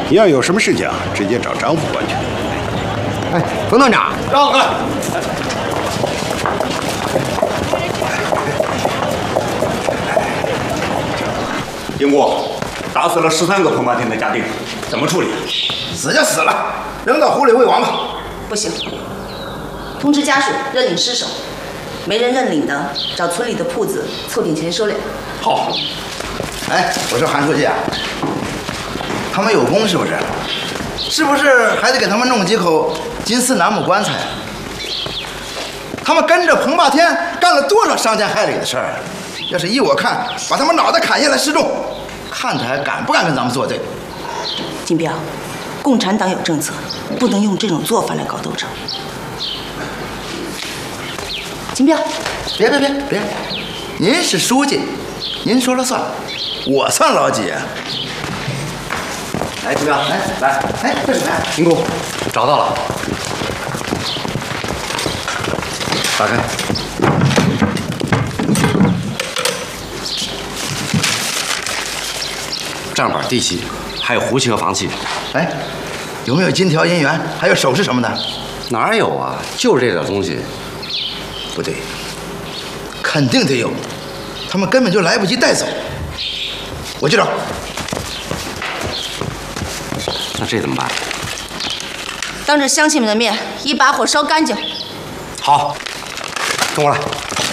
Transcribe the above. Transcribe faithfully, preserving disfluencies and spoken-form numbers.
你要有什么事情，直接找张副官去。 哎，冯团长， 让开！经过打死了十三个彭八天的家丁，怎么处理？ 死就死了，扔到湖里喂王吧。 不行，通知家属认领尸首，没人认领的，找村里的铺子凑点钱收敛。 好。 哎，我说韩书记啊，他们有功是不是？是不是还得给他们弄几口金丝楠木棺材？他们跟着彭霸天干了多少伤天害理的事儿啊！要是依我看，把他们脑袋砍下来示众，看他还敢不敢跟咱们作对？ 金彪，共产党有政策，不能用这种做法来搞斗争。金彪， 别别别别，您是书记，您说了算，我算老几啊？ 来，金彪， 来来，哎，这什么呀？ 民工，找到了，打开。账本、地契，还有胡契和房契。 哎，有没有金条、银元，还有首饰什么的？ 哪有啊？就是这点东西。 不对，肯定得有，他们根本就来不及带走。我去找。 那这怎么办？ 当着乡亲们的面，一把火烧干净。 好，跟我来。